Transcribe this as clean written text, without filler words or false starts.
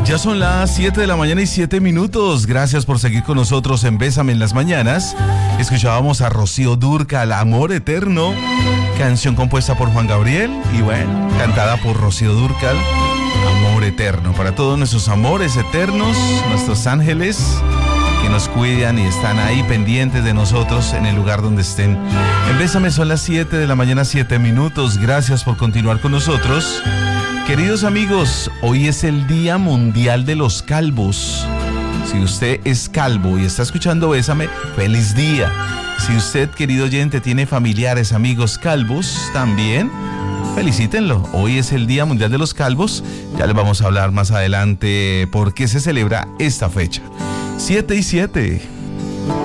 Ya son las 7 de la mañana y 7 minutos. Gracias por seguir con nosotros en Bésame en las Mañanas. Escuchábamos a Rocío Dúrcal, Amor Eterno, canción compuesta por Juan Gabriel y bueno, cantada por Rocío Dúrcal, Amor Eterno. Para todos nuestros amores eternos, nuestros ángeles que nos cuidan y están ahí pendientes de nosotros en el lugar donde estén. En Bésame son las 7 de la mañana, 7 minutos. Gracias por continuar con nosotros. Queridos amigos, hoy es el Día Mundial de los Calvos. Si usted es calvo y está escuchando Bésame, feliz día. Si usted, querido oyente, tiene familiares, amigos calvos, también felicítenlo. Hoy es el Día Mundial de los Calvos. Ya les vamos a hablar más adelante por qué se celebra esta fecha. 7 y 7.